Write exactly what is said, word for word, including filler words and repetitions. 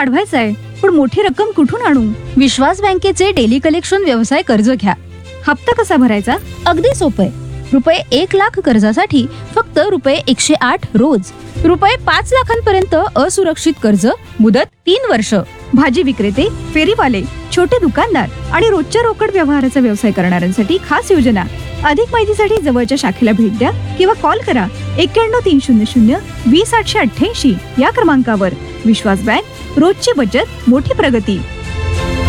वाढवायचा आहे, पण मोठी रक्कम कुठून आणू? विश्वास बँकेचे डेली कलेक्शन व्यवसाय कर्ज घ्या. हप्ता कसा भरायचा? अगदी सोपं आहे. रुपये एक लाख कर्जासाठी फक्त रुपये एकशे आठ रोज. रुपये पाच लाखांपर्यंत असुरक्षित कर्ज, मुदत तीन वर्ष. भाजी विक्रेते, फेरीवाले, छोटे दुकानदार आणि रोजच्या रोकड व्यवहाराचा व्यवसाय करणाऱ्यांसाठी खास योजना. अधिक माहितीसाठी जवळच्या शाखेला भेट द्या किंवा कॉल करा एक्क्याण्णव तीन शून्य शून्य वीस आठशे अठ्ठ्याऐंशी या क्रमांकावर. विश्वास बँक, रोजची बचत, मोठी प्रगती.